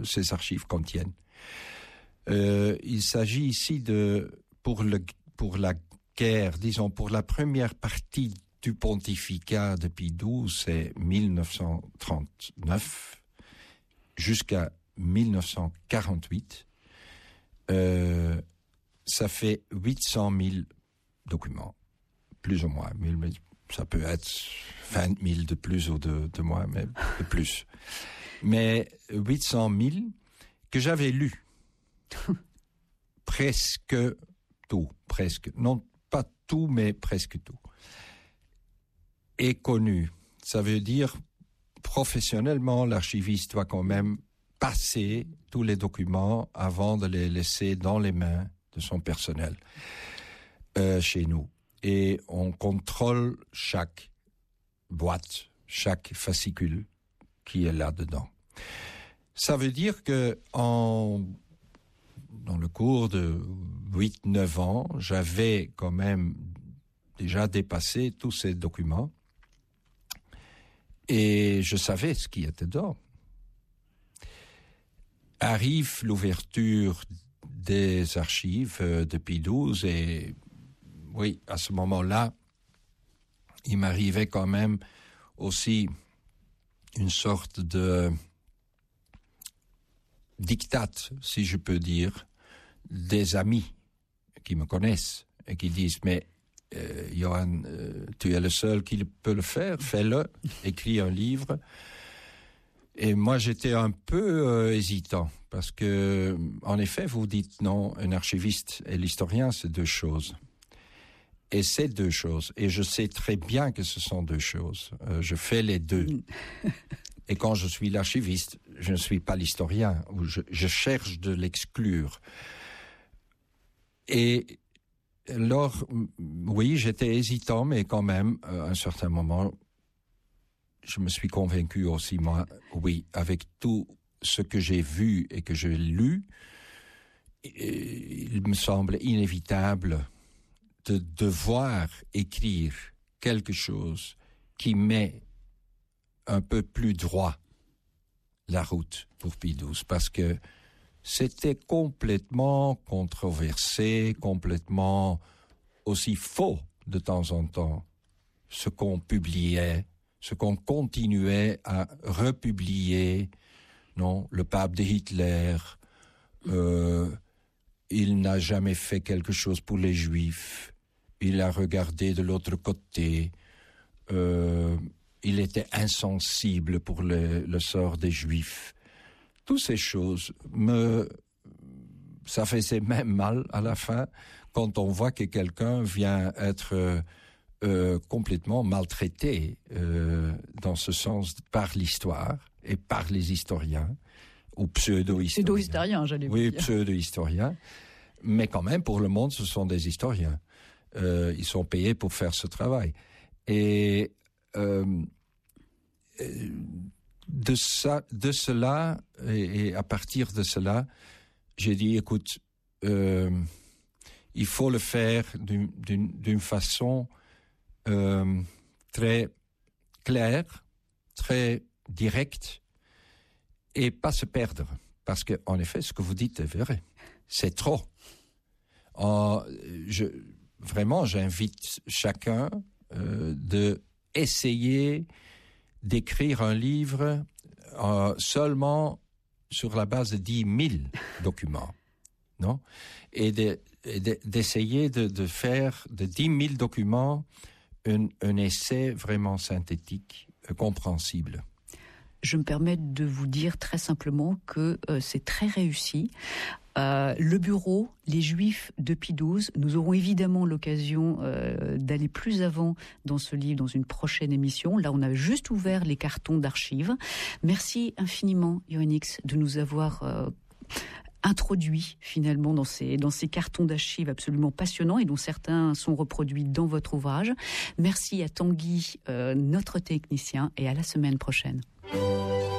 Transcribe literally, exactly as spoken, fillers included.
ces archives contiennent. Euh, il s'agit ici de, pour, le, pour la guerre, disons, pour la première partie du pontificat de Pie douze, c'est mille neuf cent trente-neuf jusqu'à mille neuf cent quarante-huit. Euh, ça fait huit cent mille documents, plus ou moins. Ça peut être vingt mille de plus ou de, de moins, mais de plus. Mais huit cent mille que j'avais lus. Presque tout, presque. Non, pas tout, mais presque tout. Et connu. Ça veut dire, professionnellement, l'archiviste doit quand même passer tous les documents avant de les laisser dans les mains de son personnel euh, chez nous. Et on contrôle chaque boîte, chaque fascicule qui est là-dedans. Ça veut dire que en, dans le cours de huit neuf ans, j'avais quand même déjà dépassé tous ces documents et je savais ce qui était dedans. Arrive l'ouverture des archives euh, de Pie douze et oui, à ce moment-là, il m'arrivait quand même aussi une sorte de diktat, si je peux dire, des amis qui me connaissent et qui disent « Mais euh, Johan, euh, tu es le seul qui peut le faire, fais-le, écris un livre ». Et moi, j'étais un peu euh, hésitant parce que, en effet, vous dites non, un archiviste et l'historien, c'est deux choses. Et c'est deux choses. Et je sais très bien que ce sont deux choses. Euh, je fais les deux. Et quand je suis l'archiviste, je ne suis pas l'historien. Ou je, je cherche de l'exclure. Et alors, oui, j'étais hésitant, mais quand même, à un certain moment, je me suis convaincu aussi, moi, oui, avec tout ce que j'ai vu et que j'ai lu, il me semble inévitable de devoir écrire quelque chose qui met un peu plus droit la route pour Pie douze, parce que c'était complètement controversé, complètement aussi faux de temps en temps, ce qu'on publiait, ce qu'on continuait à republier, non, le pape de Hitler, euh, il n'a jamais fait quelque chose pour les Juifs, il a regardé de l'autre côté, euh, il était insensible pour le, le sort des Juifs. Toutes ces choses me, ça faisait même mal à la fin quand on voit que quelqu'un vient être euh, Euh, complètement maltraité euh, dans ce sens par l'histoire et par les historiens ou pseudo-historiens. Pseudo-historiens, j'allais vous oui, dire. Oui, pseudo-historiens. Mais quand même, pour le monde, ce sont des historiens. Euh, ils sont payés pour faire ce travail. Et euh, de ça, de cela, et, et à partir de cela, j'ai dit, écoute, euh, il faut le faire d'une, d'une, d'une façon Euh, très clair, très direct, et pas se perdre. Parce que, en effet, ce que vous dites est vrai. C'est trop. Euh, je, vraiment, j'invite chacun euh, de essayer d'écrire un livre euh, seulement sur la base de dix mille documents, non? Et, de, et de, d'essayer de, de faire de dix mille documents Un, un essai vraiment synthétique, euh, compréhensible. Je me permets de vous dire très simplement que euh, c'est très réussi. Euh, le bureau, les Juifs de Pie douze, nous aurons évidemment l'occasion euh, d'aller plus avant dans ce livre, dans une prochaine émission. Là, on a juste ouvert les cartons d'archives. Merci infiniment, Johan X, de nous avoir euh, introduit finalement dans ces, dans ces cartons d'archives absolument passionnants et dont certains sont reproduits dans votre ouvrage. Merci à Tanguy, euh, notre technicien, et à la semaine prochaine.